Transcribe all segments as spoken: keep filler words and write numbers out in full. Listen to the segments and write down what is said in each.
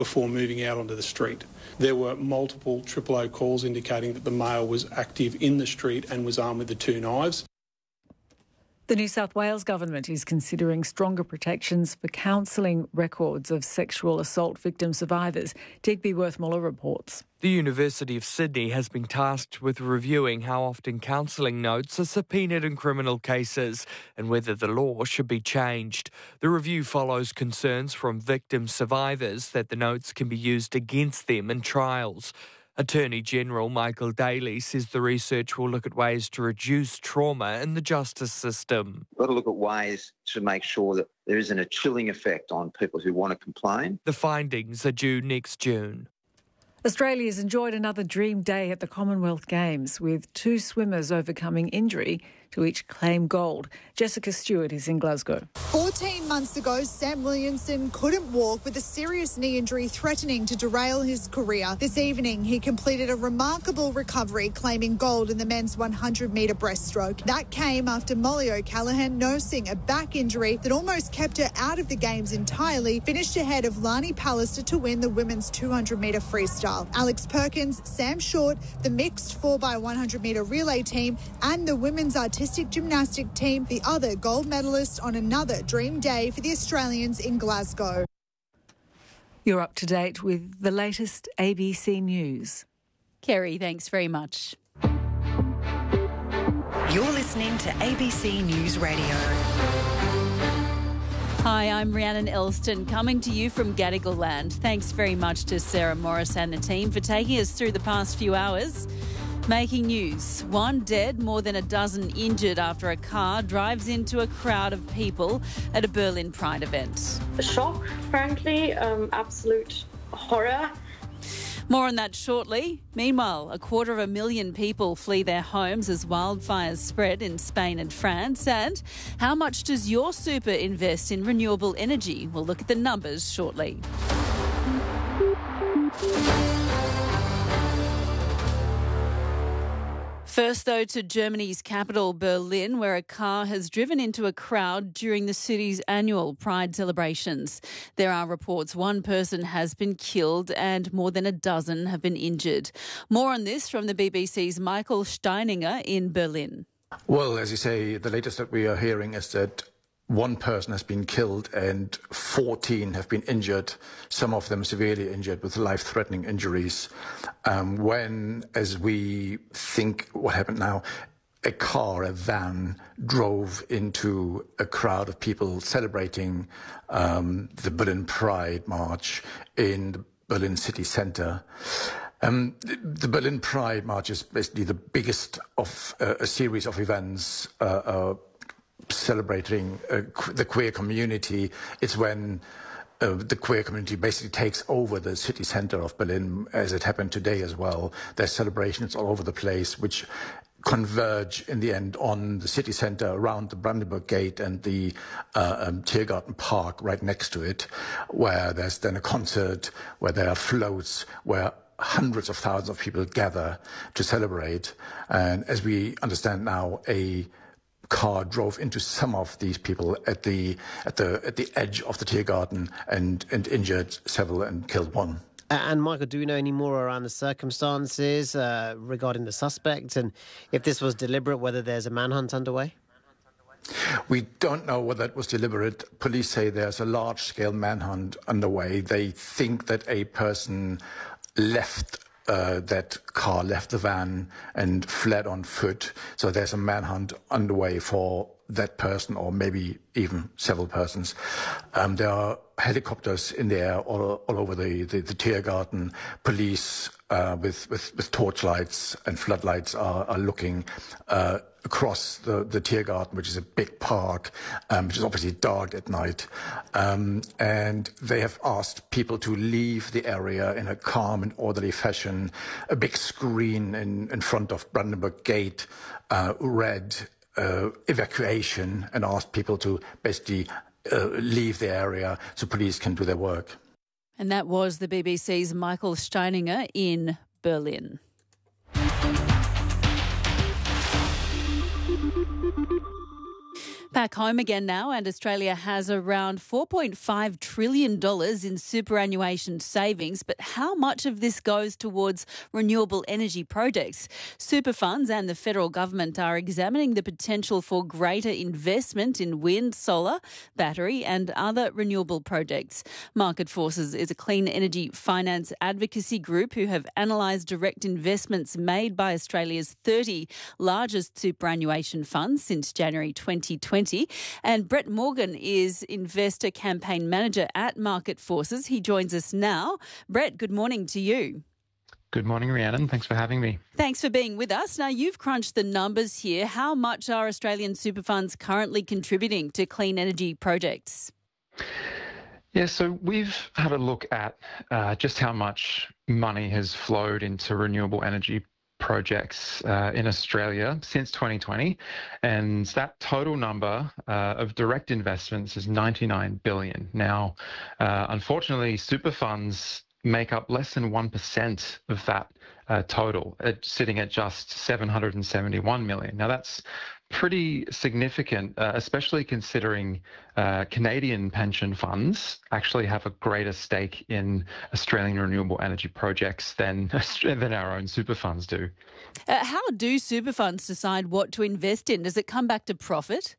before moving out onto the street. There were multiple triple O calls indicating that the male was active in the street and was armed with the two knives. The New South Wales government is considering stronger protections for counselling records of sexual assault victim survivors. Digby Worth-Muller reports. The University of Sydney has been tasked with reviewing how often counselling notes are subpoenaed in criminal cases and whether the law should be changed. The review follows concerns from victim survivors that the notes can be used against them in trials. Attorney General Michael Daly says the research will look at ways to reduce trauma in the justice system. We've got to look at ways to make sure that there isn't a chilling effect on people who want to complain. The findings are due next June. Australia's enjoyed another dream day at the Commonwealth Games, with two swimmers overcoming injury to each claim gold. Jessica Stewart is in Glasgow. fourteen months ago, Sam Williamson couldn't walk with a serious knee injury threatening to derail his career. This evening, he completed a remarkable recovery, claiming gold in the men's one hundred metre breaststroke. That came after Molly O'Callaghan, nursing a back injury that almost kept her out of the Games entirely, finished ahead of Lani Pallister to win the women's two hundred metre freestyle. Alex Perkins, Sam Short, the mixed four by one hundred metre relay team and the women's artistic gymnastic team, the other gold medalists on another dream day for the Australians in Glasgow. You're up to date with the latest A B C News. Kerry, thanks very much. You're listening to A B C News Radio. Hi, I'm Rhiannon Elston, coming to you from Gadigal Land. Thanks very much to Sarah Morris and the team for taking us through the past few hours. Making news. One dead, more than a dozen injured after a car drives into a crowd of people at a Berlin Pride event. A shock, frankly, um, absolute horror. More on that shortly. Meanwhile, a quarter of a million people flee their homes as wildfires spread in Spain and France. And how much does your super invest in renewable energy? We'll look at the numbers shortly. First, though, to Germany's capital, Berlin, where a car has driven into a crowd during the city's annual Pride celebrations. There are reports one person has been killed and more than a dozen have been injured. More on this from the B B C's Michael Steininger in Berlin. Well, as you say, the latest that we are hearing is that one person has been killed and fourteen have been injured, some of them severely injured with life-threatening injuries. Um, when, as we think what happened now, a car, a van, drove into a crowd of people celebrating um, the Berlin Pride March in the Berlin city centre. Um, the Berlin Pride March is basically the biggest of uh, a series of events uh, uh, celebrating uh, qu- the queer community. It's when uh, the queer community basically takes over the city centre of Berlin, as it happened today as well. There's celebrations all over the place, which converge in the end on the city centre around the Brandenburg Gate and the uh, um, Tiergarten Park right next to it, where there's then a concert, where there are floats, where hundreds of thousands of people gather to celebrate. And as we understand now, a car drove into some of these people at the at the at the edge of the Tiergarten and and injured several and killed one. And Michael, do we know any more around the circumstances uh, regarding the suspect, and if this was deliberate, whether there's a manhunt underway? We don't know whether it was deliberate. Police say there's a large-scale manhunt underway. They think that a person left Uh, that car, left the van and fled on foot. So there's a manhunt underway for that person, or maybe even several persons. Um, there are helicopters in the air all, all over the, the, the Tiergarten. Police uh, with, with, with torchlights and floodlights are, are looking uh, across the, the Tiergarten, which is a big park, um, which is obviously dark at night. Um, and they have asked people to leave the area in a calm and orderly fashion. A big screen in, in front of Brandenburg Gate uh, read uh, evacuation and asked people to basically uh, leave the area so police can do their work. And that was the B B C's Michael Steininger in Berlin. Back home again now, and Australia has around four point five trillion dollars in superannuation savings. But how much of this goes towards renewable energy projects? Super funds and the federal government are examining the potential for greater investment in wind, solar, battery and other renewable projects. Market Forces is a clean energy finance advocacy group who have analysed direct investments made by Australia's thirty largest superannuation funds since January twenty twenty. And Brett Morgan is Investor Campaign Manager at Market Forces. He joins us now. Brett, good morning to you. Good morning, Rhiannon. Thanks for having me. Thanks for being with us. Now, you've crunched the numbers here. How much are Australian super funds currently contributing to clean energy projects? Yeah, so we've had a look at uh, just how much money has flowed into renewable energy projects uh, in Australia since twenty twenty, and that total number uh, of direct investments is ninety-nine billion. Now, uh, unfortunately, super funds make up less than one percent of that uh, total, at, sitting at just seven hundred seventy-one million. Now, that's pretty significant, uh, especially considering uh, Canadian pension funds actually have a greater stake in Australian renewable energy projects than, than our own super funds do. Uh, how do super funds decide what to invest in? Does it come back to profit?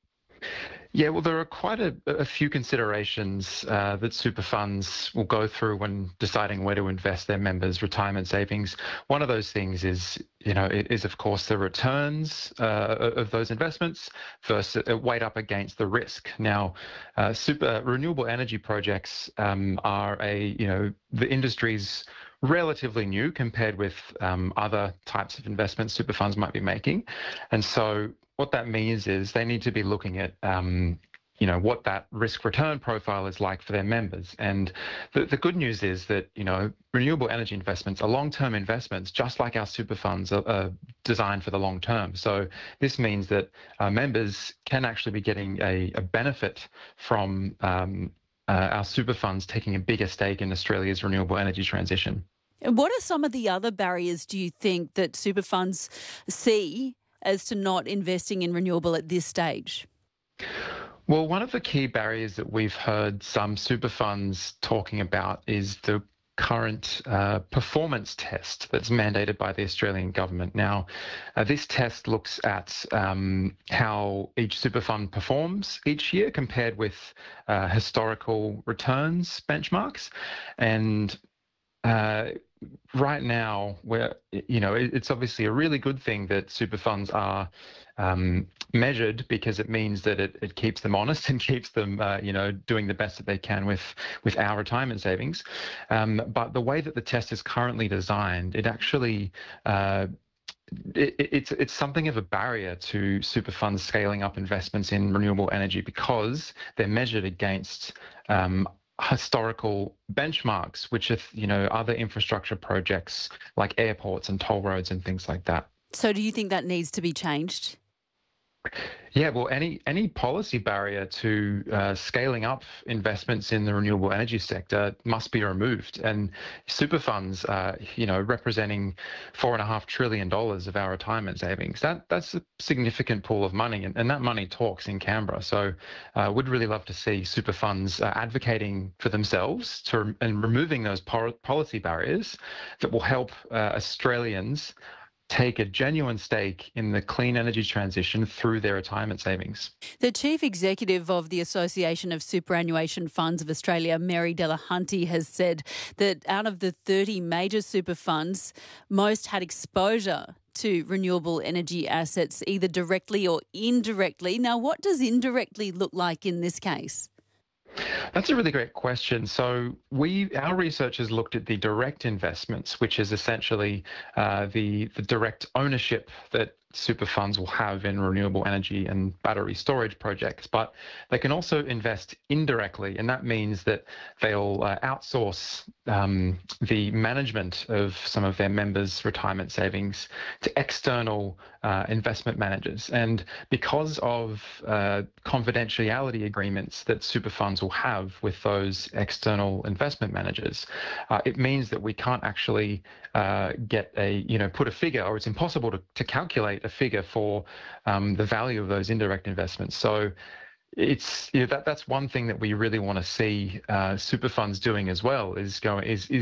Yeah, well, there are quite a, a few considerations uh, that super funds will go through when deciding where to invest their members' retirement savings. One of those things is, you know, is of course the returns uh, of those investments versus uh, weighed up against the risk. Now, uh, super renewable energy projects um, are a, you know, the industry's relatively new compared with um, other types of investments super funds might be making, and so what that means is they need to be looking at, um, you know, what that risk return profile is like for their members. And the, the good news is that, you know, renewable energy investments are long-term investments, just like our super funds are, are designed for the long term. So this means that our members can actually be getting a, a benefit from um, uh, our super funds taking a bigger stake in Australia's renewable energy transition. What are some of the other barriers, do you think, that super funds see as to not investing in renewable at this stage? Well, one of the key barriers that we've heard some super funds talking about is the current uh, performance test that's mandated by the Australian government. Now, uh, this test looks at um, how each super fund performs each year compared with uh, historical returns benchmarks. And uh, right now, we're, you know, it's obviously a really good thing that super funds are um, measured, because it means that it, it keeps them honest and keeps them, uh, you know, doing the best that they can with, with our retirement savings. Um, but the way that the test is currently designed, it actually uh, It, it's it's something of a barrier to super funds scaling up investments in renewable energy, because they're measured against um, historical benchmarks, which are, you know, other infrastructure projects like airports and toll roads and things like that. So do you think that needs to be changed? Yeah, well, any any policy barrier to uh, scaling up investments in the renewable energy sector must be removed. And super funds, uh, you know, representing four and a half trillion dollars of our retirement savings, that that's a significant pool of money, and, and that money talks in Canberra. So, uh, would really love to see super funds uh, advocating for themselves to and removing those policy barriers that will help uh, Australians take a genuine stake in the clean energy transition through their retirement savings. The Chief Executive of the Association of Superannuation Funds of Australia, Mary Delahunty, has said that out of the thirty major super funds, most had exposure to renewable energy assets, either directly or indirectly. Now, what does indirectly look like in this case? That's a really great question. So we, our research has looked at the direct investments, which is essentially uh, the, the direct ownership that super funds will have in renewable energy and battery storage projects, but they can also invest indirectly, and that means that they'll uh, outsource um, the management of some of their members' retirement savings to external uh, investment managers. And because of uh, confidentiality agreements that super funds will have with those external investment managers, uh, it means that we can't actually uh, get a, you know, put a figure, or it's impossible to, to calculate a figure for um, the value of those indirect investments. So it's you know, that that's one thing that we really want to see uh, super funds doing as well is going is, is